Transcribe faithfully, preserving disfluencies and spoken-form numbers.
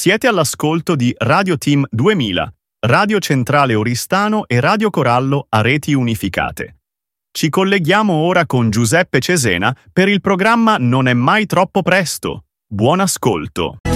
Siete all'ascolto di Radio Team duemila, Radio Centrale Oristano e Radio Corallo a reti unificate. Ci colleghiamo ora con Giuseppe Cesena per il programma Non è mai troppo presto. Buon ascolto!